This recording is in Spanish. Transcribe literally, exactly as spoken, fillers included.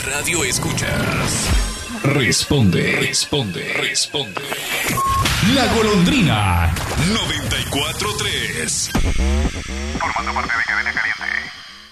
Radio Escuchas. Responde, responde, responde. La Golondrina. noventa y cuatro tres. Formando parte de Cadena Caliente.